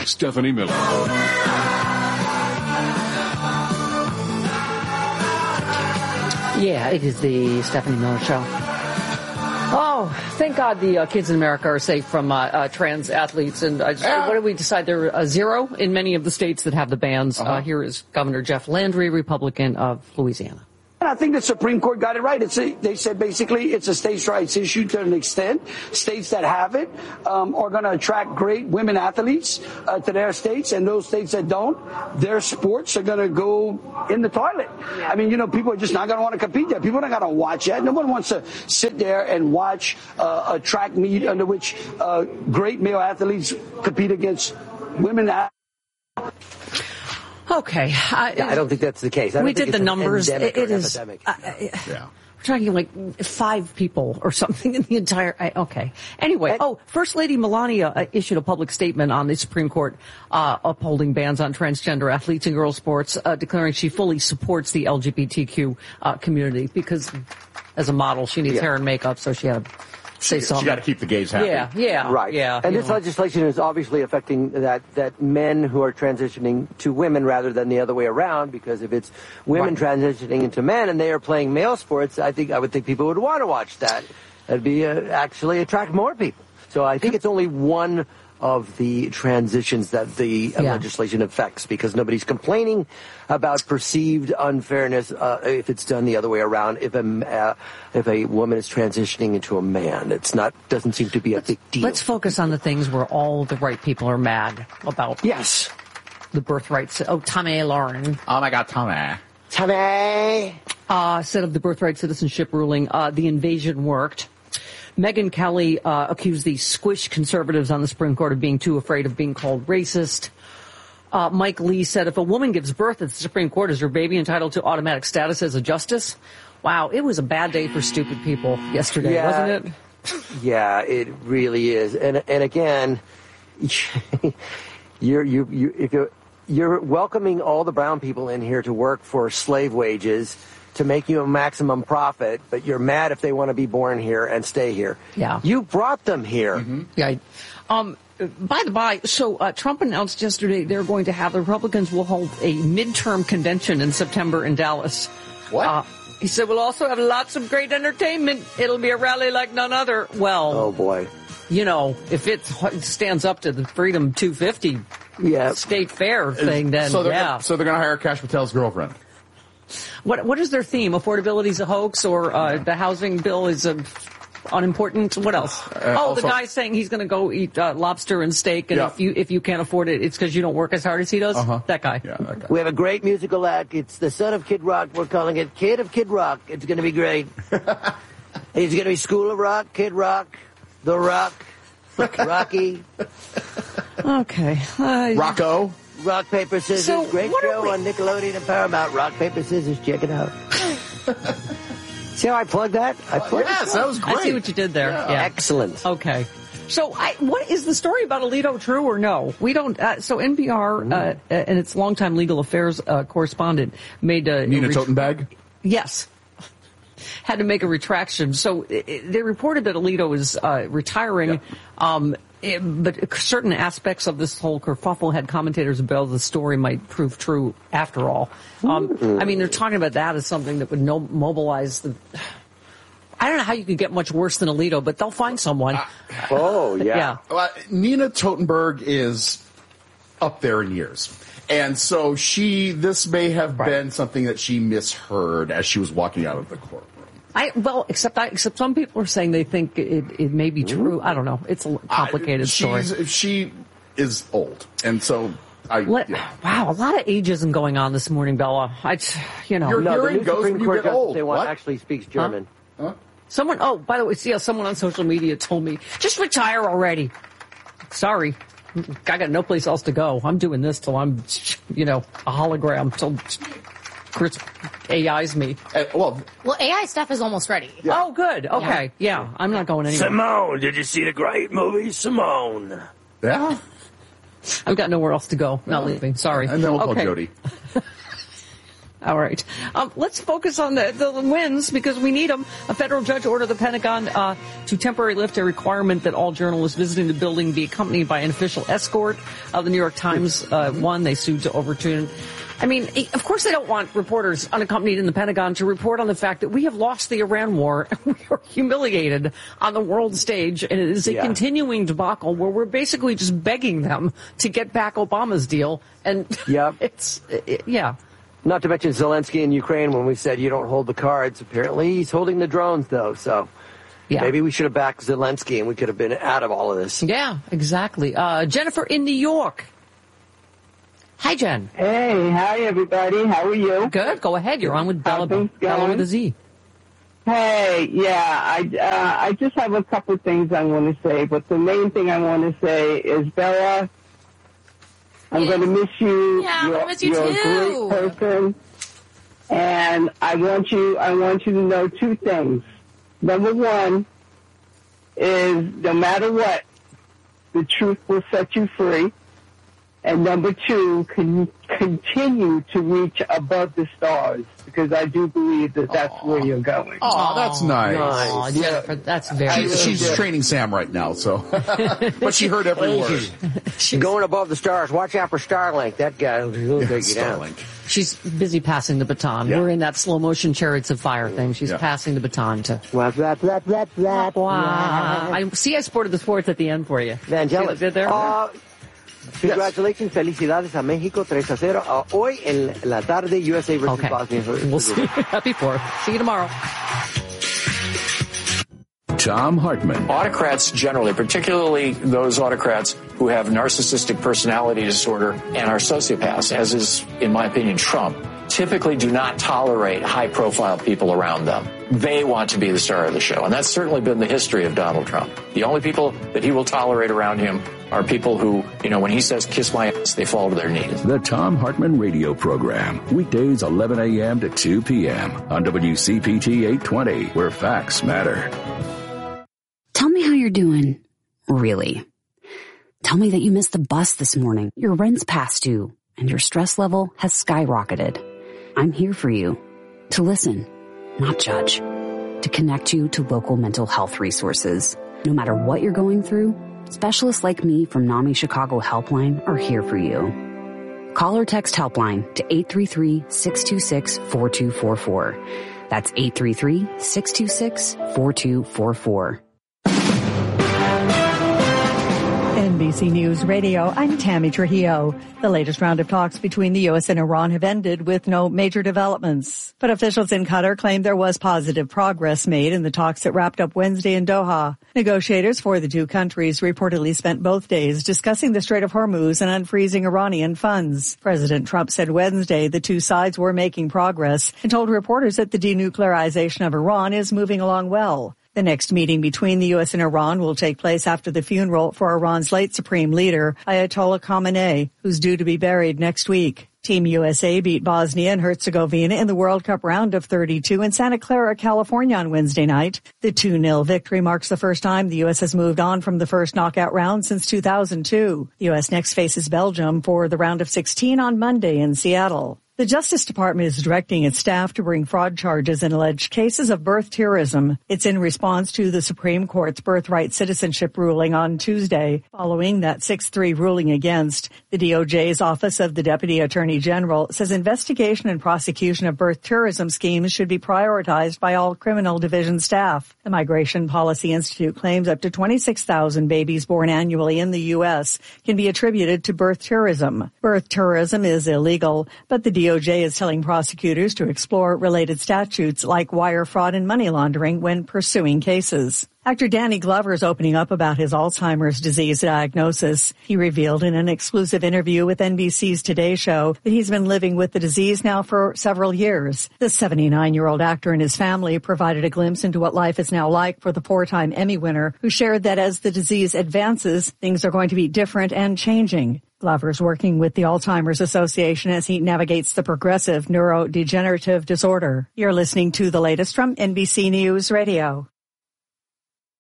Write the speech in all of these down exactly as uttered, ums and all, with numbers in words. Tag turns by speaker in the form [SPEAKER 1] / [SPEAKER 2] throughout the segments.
[SPEAKER 1] Stephanie Miller.
[SPEAKER 2] Yeah, it is the Stephanie Miller Show. Oh, thank God the uh, kids in America are safe from uh, uh, trans athletes. And I just,
[SPEAKER 1] Yeah.
[SPEAKER 2] what did we decide? There are uh, zero in many of the states that have the bans.
[SPEAKER 1] Uh-huh.
[SPEAKER 2] Uh, here is Governor Jeff Landry, Republican of Louisiana.
[SPEAKER 3] And I think the Supreme Court got it right. It's a, they said basically it's a states' rights issue to an extent. States that have it um, are going to attract great women athletes uh, to their states, and those states that don't, their sports are going to go in the toilet. I mean, you know, people are just not going to want to compete there. People are not going to watch that. No one wants to sit there and watch uh, a track meet under which uh, great male athletes compete against women athletes.
[SPEAKER 2] Okay. I,
[SPEAKER 4] Yeah, I don't think that's the case. I don't
[SPEAKER 2] we
[SPEAKER 4] think
[SPEAKER 2] did the
[SPEAKER 4] it's an
[SPEAKER 2] numbers.
[SPEAKER 4] endemic
[SPEAKER 2] It, it
[SPEAKER 4] or
[SPEAKER 2] is.
[SPEAKER 4] epidemic.
[SPEAKER 2] Uh,
[SPEAKER 1] Yeah.
[SPEAKER 2] We're talking like five people or something in the entire. I, okay. Anyway, oh, First Lady Melania uh, issued a public statement on the Supreme Court uh, upholding bans on transgender athletes in girls' sports, uh, declaring she fully supports the L G B T Q uh, community because, as a model, she needs
[SPEAKER 4] Yeah.
[SPEAKER 2] hair and makeup, so she had to say
[SPEAKER 1] She
[SPEAKER 2] something.
[SPEAKER 1] got to keep the gays happy.
[SPEAKER 2] Yeah, yeah,
[SPEAKER 4] Right.
[SPEAKER 2] yeah.
[SPEAKER 4] And
[SPEAKER 2] you
[SPEAKER 4] this
[SPEAKER 2] know.
[SPEAKER 4] legislation is obviously affecting that, that men who are transitioning to women rather than the other way around, because if it's women
[SPEAKER 2] Right.
[SPEAKER 4] transitioning into men and they are playing male sports, I think I would think people would want to watch that. That'd be uh, actually attract more people. So I think it's only one of the transitions that the uh,
[SPEAKER 2] Yeah.
[SPEAKER 4] legislation affects, because nobody's complaining about perceived unfairness uh, if it's done the other way around. If a uh, if a woman is transitioning into a man, it's not doesn't seem to be a big deal.
[SPEAKER 2] Let's focus on the things where all the right people are mad about.
[SPEAKER 4] Yes.
[SPEAKER 2] The birthrights. Oh, Tommy Lauren.
[SPEAKER 1] Oh my God, Tommy.
[SPEAKER 4] Tommy.
[SPEAKER 2] Uh, said of the birthright citizenship ruling, uh, the invasion worked. Megyn Kelly uh, accused the squish conservatives on the Supreme Court of being too afraid of being called racist. Uh, Mike Lee said if a woman gives birth at the Supreme Court, is her baby entitled to automatic status as a justice? Wow, it was a bad day for stupid people yesterday,
[SPEAKER 4] Yeah.
[SPEAKER 2] wasn't it?
[SPEAKER 4] Yeah, it really is. And and again, you're you you if you're you're welcoming all the brown people in here to work for slave wages to make you a maximum profit, but you're mad if they want to be born here and stay here.
[SPEAKER 2] Yeah.
[SPEAKER 4] You brought them here.
[SPEAKER 1] Mm-hmm.
[SPEAKER 2] Yeah. Um, by the by, so uh, Trump announced yesterday they're going to have, the Republicans will hold a midterm convention in September in Dallas.
[SPEAKER 1] What?
[SPEAKER 2] Uh, he said we'll also have lots of great entertainment. It'll be a rally like none other. Well,
[SPEAKER 4] Oh boy.
[SPEAKER 2] you know, if it stands up to the Freedom two fifty
[SPEAKER 4] Yeah.
[SPEAKER 2] state fair thing, then
[SPEAKER 1] so they're
[SPEAKER 2] yeah.
[SPEAKER 1] gonna, so they're going to hire Cash Patel's girlfriend.
[SPEAKER 2] What what is their theme? Affordability is a hoax, or uh, the housing bill is a unimportant? What else?
[SPEAKER 1] Uh,
[SPEAKER 2] oh,
[SPEAKER 1] also-
[SPEAKER 2] the guy's saying he's going to go eat uh, lobster and steak, and
[SPEAKER 1] Yeah.
[SPEAKER 2] if you if you can't afford it, it's because you don't work as hard as he does.
[SPEAKER 1] Uh-huh.
[SPEAKER 2] That guy.
[SPEAKER 1] Yeah, that guy.
[SPEAKER 4] We have a great musical act. It's the son of Kid Rock. We're calling it Kid of Kid Rock. It's going to be great. He's going to be School of Rock, Kid Rock, The Rock, Rocky,
[SPEAKER 2] Okay. Uh,
[SPEAKER 1] Rocco.
[SPEAKER 4] Rock, Paper, Scissors.
[SPEAKER 2] So,
[SPEAKER 4] Great
[SPEAKER 2] what are
[SPEAKER 4] show
[SPEAKER 2] we-
[SPEAKER 4] on Nickelodeon and Paramount. Rock, Paper, Scissors. Check it out. See how I plugged that? I plugged
[SPEAKER 1] Yes,
[SPEAKER 4] it.
[SPEAKER 1] that was great.
[SPEAKER 2] I see what you did there.
[SPEAKER 1] Yeah.
[SPEAKER 2] Yeah.
[SPEAKER 4] Excellent.
[SPEAKER 2] Okay. So, I, what is the story about Alito true or no? We don't. Uh, so, N P R uh, and its longtime legal affairs uh, correspondent made a
[SPEAKER 1] Nina
[SPEAKER 2] a ret-
[SPEAKER 1] Totenbag.
[SPEAKER 2] Yes. Had to make a retraction. So i i- they reported that Alito is uh, retiring, um, eh, but certain aspects of this whole kerfuffle had commentators about the story might prove true after all. Um, I mean, they're talking about that as something that would no- mobilize the... I don't know how you could get much worse than Alito, but they'll find someone.
[SPEAKER 4] Oh, yeah.
[SPEAKER 2] Yeah.
[SPEAKER 1] Uh, Nina Totenberg is up there in years. And so she, this may have
[SPEAKER 2] Right.
[SPEAKER 1] been something that she misheard as she was walking out of the courtroom.
[SPEAKER 2] I well, except I, except some people are saying they think it, it may be true. I don't know. It's a complicated
[SPEAKER 1] I,
[SPEAKER 2] story.
[SPEAKER 1] she's, She is old. And so I,
[SPEAKER 2] Let,
[SPEAKER 1] yeah.
[SPEAKER 2] Wow, a lot of ageism going on this morning, Bella. I, you know,
[SPEAKER 1] You're-
[SPEAKER 4] No, the
[SPEAKER 1] Hearing
[SPEAKER 4] new
[SPEAKER 1] goes
[SPEAKER 4] Supreme
[SPEAKER 1] when you
[SPEAKER 4] Court
[SPEAKER 1] get
[SPEAKER 4] justice
[SPEAKER 1] old.
[SPEAKER 4] they want
[SPEAKER 1] What?
[SPEAKER 4] actually speaks German.
[SPEAKER 1] Huh?
[SPEAKER 2] someone. Oh, by the way, see, someone on social media told me just retire already. Sorry, I got no place else to go. I'm doing this till I'm, you know, a hologram till Chris A Is me.
[SPEAKER 1] Uh, well,
[SPEAKER 5] Well, A I stuff is almost ready.
[SPEAKER 2] Oh, good. Okay, yeah, I'm not going anywhere.
[SPEAKER 4] Simone, did you see the great movie Simone?
[SPEAKER 1] yeah.
[SPEAKER 2] I've got nowhere else to go. Not leaving. Sorry.
[SPEAKER 1] And then we'll
[SPEAKER 2] okay.
[SPEAKER 1] call Jody.
[SPEAKER 2] All right. Um, let's focus on the, the wins because we need them. A federal judge ordered the Pentagon uh, to temporarily lift a requirement that all journalists visiting the building be accompanied by an official escort. Uh, the New York Times uh, won. They sued to overturn. I mean, of course they don't want reporters unaccompanied in the Pentagon to report on the fact that we have lost the Iran war and we are humiliated on the world stage. And it is a yeah. continuing debacle where we're basically just begging them to get back Obama's deal. And yep. it's, it, yeah.
[SPEAKER 4] Not to mention Zelensky in Ukraine when we said you don't hold the cards. Apparently he's holding the drones, though, so yeah. maybe we should have backed Zelensky and we could have been out of all of this.
[SPEAKER 2] Yeah, exactly. Uh, Jennifer in New York. Hi, Jen.
[SPEAKER 6] Hey, hi, everybody. How are you?
[SPEAKER 2] Good. Go ahead. You're on with Bella, Bella with a Z.
[SPEAKER 6] Hey, yeah, I uh, I just have a couple of things I want to say, but the main thing I want to say is, Bella, I'm yeah. going to miss you.
[SPEAKER 5] Yeah,
[SPEAKER 6] you're,
[SPEAKER 5] I miss you
[SPEAKER 6] you're
[SPEAKER 5] too.
[SPEAKER 6] a great person, and I want you I want you to know two things. Number one is, no matter what, the truth will set you free. And number two, can continue to reach above the stars, because I do believe that that's Aww. where you're going.
[SPEAKER 1] Oh, that's nice.
[SPEAKER 2] nice. Jennifer, that's very
[SPEAKER 1] She's, she's yeah. training Sam right now, so. But she heard every word.
[SPEAKER 4] She's going above the stars. Watch out for Starlink. That guy will
[SPEAKER 1] yeah,
[SPEAKER 4] take you down.
[SPEAKER 1] Starlink.
[SPEAKER 2] She's busy passing the baton. Yeah. We're in that slow motion Chariots of Fire thing. She's yeah. passing the baton to.
[SPEAKER 4] Blah, blah, blah, blah, blah, blah.
[SPEAKER 2] I see I sported the sports at the end for you.
[SPEAKER 4] Vangelis.
[SPEAKER 2] Did there?
[SPEAKER 4] Uh, Congratulations, yes. Felicidades a México, tres a cero. Uh, hoy en la tarde, U S A versus
[SPEAKER 2] okay.
[SPEAKER 4] Bosnia.
[SPEAKER 2] We'll see. Happy fourth. See you tomorrow.
[SPEAKER 7] Thom Hartmann.
[SPEAKER 8] Autocrats generally, particularly those autocrats who have narcissistic personality disorder and are sociopaths, as is, in my opinion, Trump, typically do not tolerate high-profile people around them. They want to be the star of the show, and that's certainly been the history of Donald Trump. The only people that he will tolerate around him are people who, you know, when he says, kiss my ass, they fall to their knees.
[SPEAKER 7] The Thom Hartmann Radio Program, weekdays eleven a.m. to two p.m. on W C P T eight twenty, where facts matter.
[SPEAKER 9] Tell me how you're doing, really. Tell me that you missed the bus this morning, your rent's past due, and your stress level has skyrocketed. I'm here for you, to listen, not judge, to connect you to local mental health resources. No matter what you're going through, specialists like me from NAMI Chicago Helpline are here for you. Call or text Helpline to eight three three, six two six, four two four four. That's eight three three, six two six, four two four four.
[SPEAKER 10] N B C News Radio, I'm Tammy Trujillo. The latest round of talks between the U S and Iran have ended with no major developments. But officials in Qatar claim there was positive progress made in the talks that wrapped up Wednesday in Doha. Negotiators for the two countries reportedly spent both days discussing the Strait of Hormuz and unfreezing Iranian funds. President Trump said Wednesday the two sides were making progress and told reporters that the denuclearization of Iran is moving along well. The next meeting between the U S and Iran will take place after the funeral for Iran's late supreme leader, Ayatollah Khamenei, who's due to be buried next week. Team U S A beat Bosnia and Herzegovina in the World Cup round of thirty-two in Santa Clara, California on Wednesday night. The two nil victory marks the first time the U S has moved on from the first knockout round since two thousand two. The U S next faces Belgium for the round of sixteen on Monday in Seattle. The Justice Department is directing its staff to bring fraud charges in alleged cases of birth terrorism. It's in response to the Supreme Court's birthright citizenship ruling on Tuesday. Following that six three ruling against, the D O J's Office of the Deputy Attorney General says investigation and prosecution of birth terrorism schemes should be prioritized by all criminal division staff. The Migration Policy Institute claims up to twenty-six thousand babies born annually in the U S can be attributed to birth terrorism. Birth terrorism is illegal, but the D O J is telling prosecutors to explore related statutes like wire fraud and money laundering when pursuing cases. Actor Danny Glover is opening up about his Alzheimer's disease diagnosis. He revealed in an exclusive interview with N B C's Today Show that he's been living with the disease now for several years. The seventy-nine-year-old actor and his family provided a glimpse into what life is now like for the four-time Emmy winner, who shared that as the disease advances, things are going to be different and changing. Glover's working with the Alzheimer's Association as he navigates the progressive neurodegenerative disorder. You're listening to the latest from N B C News Radio.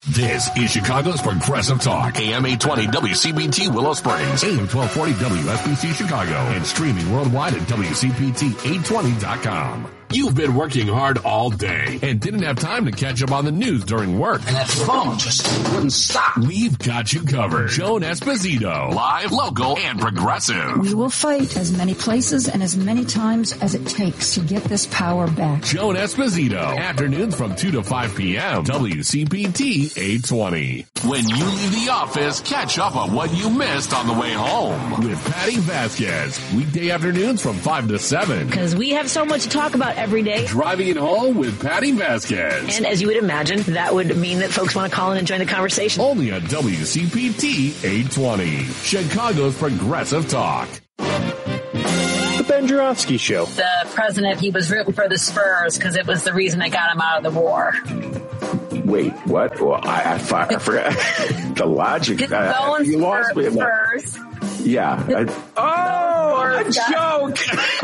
[SPEAKER 11] This is Chicago's Progressive Talk. A M eight twenty W C P T Willow Springs. A M twelve forty W S B C Chicago. And streaming worldwide at W C P T eight twenty dot com. You've been working hard all day and didn't have time to catch up on the news during work.
[SPEAKER 12] And that phone just wouldn't stop.
[SPEAKER 11] We've got you covered. Joan Esposito. Live, local, and progressive.
[SPEAKER 13] We will fight as many places and as many times as it takes to get this power back.
[SPEAKER 11] Joan Esposito. Afternoons from two to five p.m. W C P T eight twenty. When you leave the office, catch up on what you missed on the way home with Patty Vasquez. Weekday afternoons from five to seven.
[SPEAKER 14] Because we have so much to talk about every day.
[SPEAKER 11] Driving it home with Patty Vasquez.
[SPEAKER 14] And as you would imagine, that would mean that folks want to call in and join the conversation.
[SPEAKER 11] Only on W C P T eight twenty. Chicago's Progressive Talk.
[SPEAKER 15] The Ben Joravsky Show.
[SPEAKER 14] The president, he was rooting for the Spurs because it was the reason they got him out of the war.
[SPEAKER 16] Wait, what? Well, I, I, I forgot the logic.
[SPEAKER 14] It's
[SPEAKER 16] I,
[SPEAKER 14] going
[SPEAKER 16] you lost me.
[SPEAKER 14] Spurs.
[SPEAKER 16] Yeah. I, oh, a joke.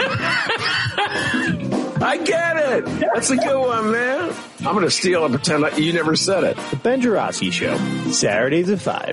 [SPEAKER 16] I get it. That's a good one, man. I'm going to steal and pretend like you never said it.
[SPEAKER 15] The Ben Joravsky Show, Saturdays at five.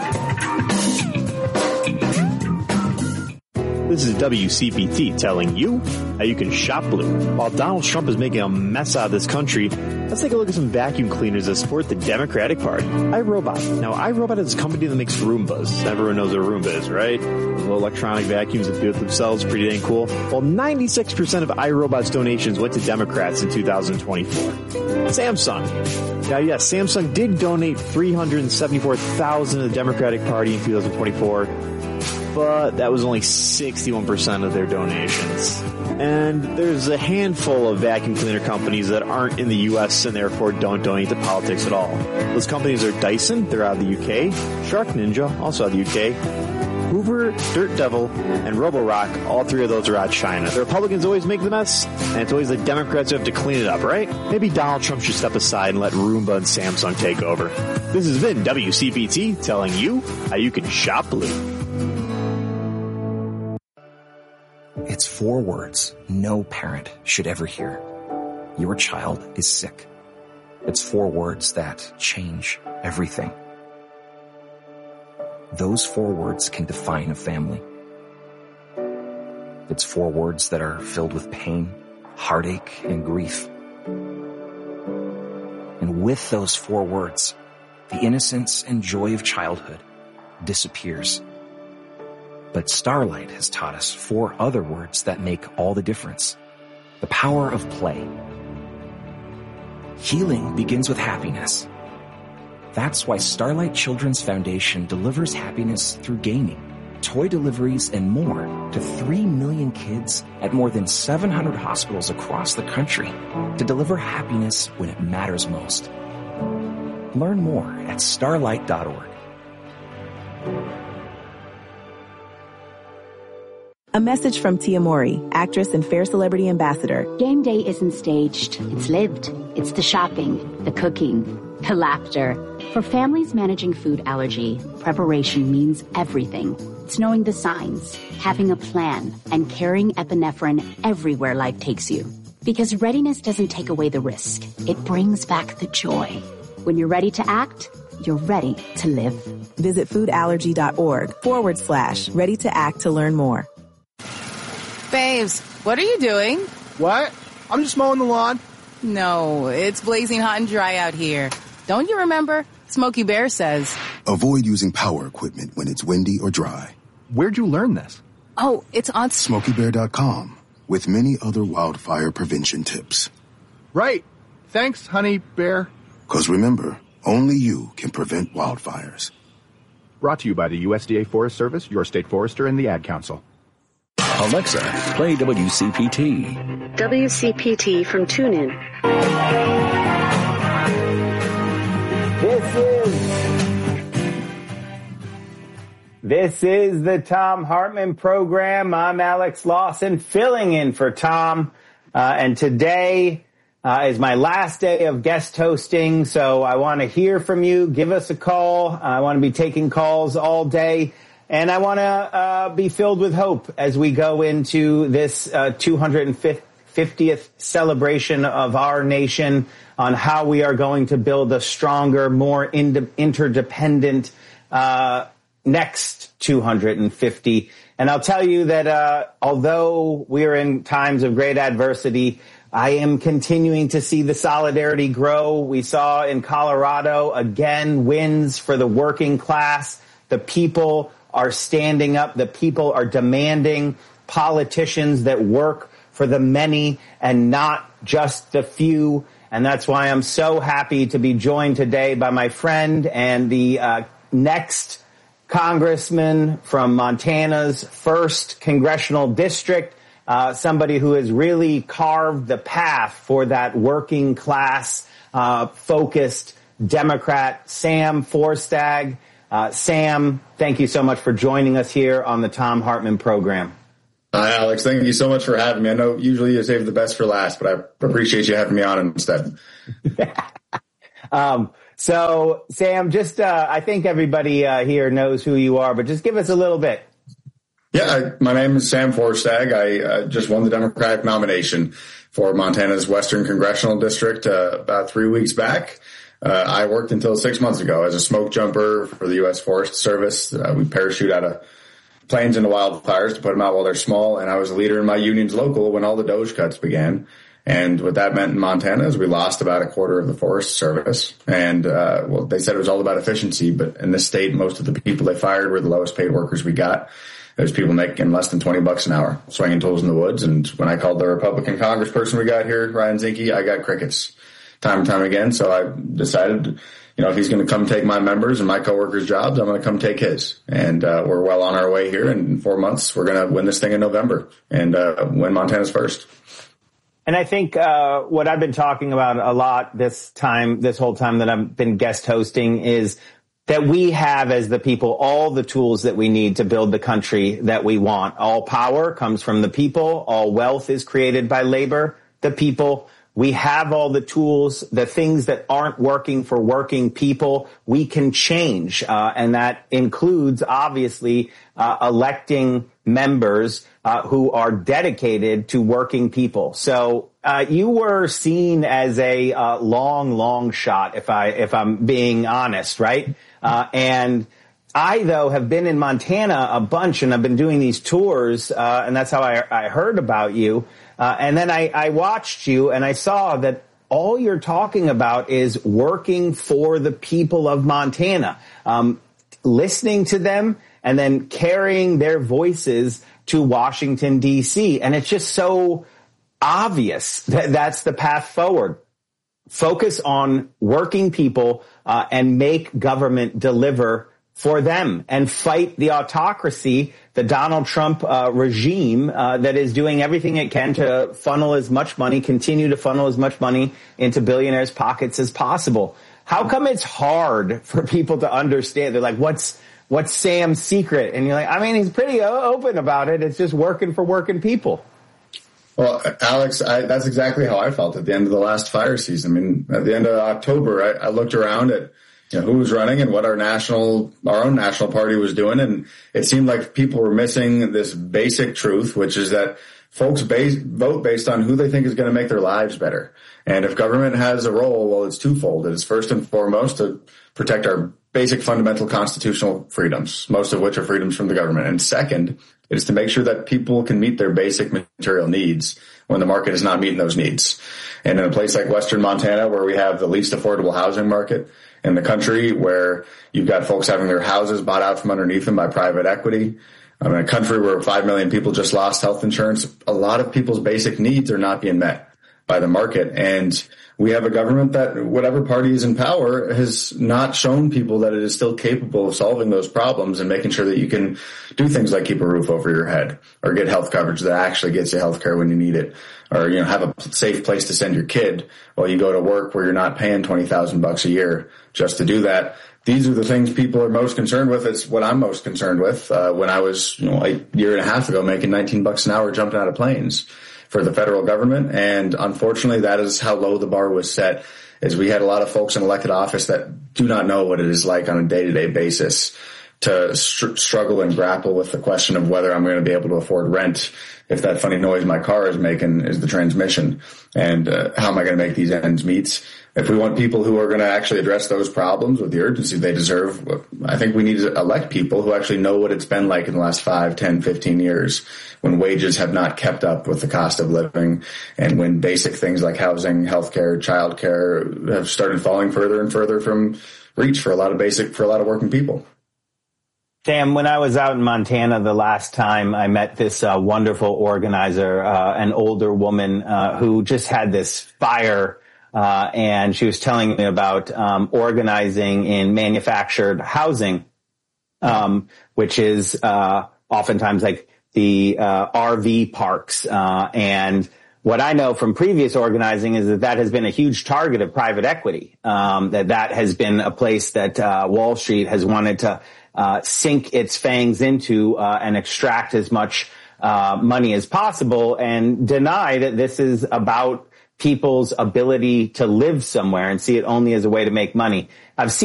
[SPEAKER 15] This is W C P T telling you how you can shop blue. While Donald Trump is making a mess out of this country, let's take a look at some vacuum cleaners that support the Democratic Party. iRobot. Now, iRobot is a company that makes Roombas. Everyone knows what a Roomba is, right? Little electronic vacuums that do it themselves. Pretty dang cool. Well, ninety-six percent of iRobot's donations went to Democrats in two thousand twenty-four. Samsung. Now, yes, Samsung did donate three hundred seventy-four thousand dollars to the Democratic Party in two thousand twenty-four. But that was only sixty-one percent of their donations. And there's a handful of vacuum cleaner companies that aren't in the U S and therefore don't donate to politics at all. Those companies are Dyson, they're out of the U K, Shark Ninja, also out of the U K, Hoover, Dirt Devil, and Roborock, all three of those are out of China. The Republicans always make the mess, and it's always the Democrats who have to clean it up, right? Maybe Donald Trump should step aside and let Roomba and Samsung take over. This has been W C P T telling you how you can shop blue.
[SPEAKER 17] It's four words no parent should ever hear. Your child is sick. It's four words that change everything. Those four words can define a family. It's four words that are filled with pain, heartache, and grief. And with those four words, the innocence and joy of childhood disappears. But Starlight has taught us four other words that make all the difference. The power of play. Healing begins with happiness. That's why Starlight Children's Foundation delivers happiness through gaming, toy deliveries, and more to three million kids at more than seven hundred hospitals across the country to deliver happiness when it matters most. Learn more at starlight dot org.
[SPEAKER 18] A message from Tia Mori, actress and Fair Celebrity Ambassador.
[SPEAKER 19] Game day isn't staged. It's lived. It's the shopping, the cooking, the laughter. For families managing food allergy, preparation means everything. It's knowing the signs, having a plan, and carrying epinephrine everywhere life takes you. Because readiness doesn't take away the risk. It brings back the joy. When you're ready to act, you're ready to live.
[SPEAKER 18] Visit foodallergy.org forward slash ready to act to learn more.
[SPEAKER 20] Babes, what are you doing?
[SPEAKER 21] What? I'm just mowing the lawn.
[SPEAKER 20] No, it's blazing hot and dry out here. Don't you remember? Smokey Bear says.
[SPEAKER 22] Avoid using power equipment when it's windy or dry.
[SPEAKER 21] Where'd you learn this?
[SPEAKER 20] Oh, it's on
[SPEAKER 22] smokey bear dot com with many other wildfire prevention tips.
[SPEAKER 21] Right. Thanks, honey bear.
[SPEAKER 22] 'Cause remember, only you can prevent wildfires.
[SPEAKER 21] Brought to you by the U S D A Forest Service, your state forester, and the Ad Council.
[SPEAKER 7] Alexa, play W C P T.
[SPEAKER 23] W C P T from TuneIn.
[SPEAKER 24] This is This is the Thom Hartmann program. I'm Alex Lawson, filling in for Tom, uh, and today uh, is my last day of guest hosting. So I want to hear from you. Give us a call. I want to be taking calls all day. And I want to uh, be filled with hope as we go into this uh, two hundred fiftieth celebration of our nation, on how we are going to build a stronger, more ind- interdependent uh next two hundred fifty. And I'll tell you that uh although we are in times of great adversity, I am continuing to see the solidarity grow. We saw in Colorado, again, wins for the working class. The people are standing up. The people are demanding politicians that work for the many and not just the few. And that's why I'm so happy to be joined today by my friend and the uh, next congressman from Montana's first congressional district, uh, somebody who has really carved the path for that working class uh, focused Democrat, Sam Forstag. Uh, Sam, thank you so much for joining us here on the Thom Hartmann program.
[SPEAKER 1] Hi, Alex. Thank you so much for having me. I know usually you save the best for last, but I appreciate you having me on instead.
[SPEAKER 24] um, so, Sam, just uh, I think everybody uh, here knows who you are, but just give us a little bit.
[SPEAKER 1] Yeah, I, my name is Sam Forstag. I uh, just won the Democratic nomination for Montana's Western Congressional District uh, about three weeks back. Uh, I worked until six months ago as a smoke jumper for the U S Forest Service. Uh, we parachute out of planes into wildfires to put them out while they're small, and I was a leader in my union's local when all the Doge cuts began. And what that meant in Montana is we lost about a quarter of the Forest Service. And, uh, well, they said it was all about efficiency, but in this state, most of the people they fired were the lowest paid workers we got. There's people making less than twenty bucks an hour, swinging tools in the woods. And when I called the Republican congressperson we got here, Ryan Zinke, I got crickets time and time again. So I decided, you know, if he's going to come take my members and my coworkers' jobs, I'm going to come take his. And uh, we're well on our way here. And in four months, we're going to win this thing in November and uh, win Montana's first.
[SPEAKER 24] And I think uh, what I've been talking about a lot this time, this whole time that I've been guest hosting, is that we have as the people all the tools that we need to build the country that we want. All power comes from the people. All wealth is created by labor, the people. We have all the tools. The things that aren't working for working people, we can change. Uh, and that includes, obviously, uh, electing members uh, who are dedicated to working people. So uh, you were seen as a uh, long, long shot, if I if I'm being honest, right? Uh, and I, though, have been in Montana a bunch, and I've been doing these tours, uh, and that's how I, I heard about you. Uh, and then I, I watched you, and I saw that all you're talking about is working for the people of Montana, um, listening to them, and then carrying their voices to Washington, D C. And it's just so obvious that that's the path forward. Focus on working people uh, and make government deliver for them and fight the autocracy, the Donald Trump uh, regime uh, that is doing everything it can to funnel as much money, continue to funnel as much money into billionaires' pockets as possible. How come it's hard for people to understand? They're like, what's what's Sam's secret? And you're like, I mean, he's pretty open about it. It's just working for working people.
[SPEAKER 1] Well, Alex, I, that's exactly how I felt at the end of the last fire season. I mean, at the end of October, I, I looked around at you know, who was running and what our national, our own national party was doing. And it seemed like people were missing this basic truth, which is that folks base, vote based on who they think is going to make their lives better. And if government has a role, well, it's twofold. It is first and foremost to protect our basic fundamental constitutional freedoms, most of which are freedoms from the government. And second, it is to make sure that people can meet their basic material needs when the market is not meeting those needs. And in a place like Western Montana, where we have the least affordable housing market in the country, where you've got folks having their houses bought out from underneath them by private equity, um, in a country where five million people just lost health insurance, a lot of people's basic needs are not being met by the market. And we have a government that, whatever party is in power, has not shown people that it is still capable of solving those problems and making sure that you can do things like keep a roof over your head or get health coverage that actually gets you health care when you need it, or, you know, have a safe place to send your kid while you go to work where you're not paying twenty thousand bucks a year just to do that. These are the things people are most concerned with. It's what I'm most concerned with. Uh, when I was, you know, a year and a half ago making nineteen bucks an hour jumping out of planes for the federal government. And unfortunately, that is how low the bar was set, is we had a lot of folks in elected office that do not know what it is like on a day-to-day basis to str- struggle and grapple with the question of whether I'm going to be able to afford rent if that funny noise my car is making is the transmission, and uh, how am I going to make these ends meet? If we want people who are going to actually address those problems with the urgency they deserve, I think we need to elect people who actually know what it's been like in the last five, ten, fifteen years when wages have not kept up with the cost of living, and when basic things like housing, healthcare, childcare have started falling further and further from reach for a lot of basic, for a lot of working people.
[SPEAKER 24] Sam, when I was out in Montana the last time, I met this uh, wonderful organizer, uh, an older woman uh, who just had this fire, uh, and she was telling me about um, organizing in manufactured housing, um, which is uh, oftentimes like the uh, R V parks. Uh, and what I know from previous organizing is that that has been a huge target of private equity, um, that that has been a place that uh, Wall Street has wanted to Uh, sink its fangs into uh, and extract as much uh, money as possible, and deny that this is about people's ability to live somewhere and see it only as a way to make money. I've seen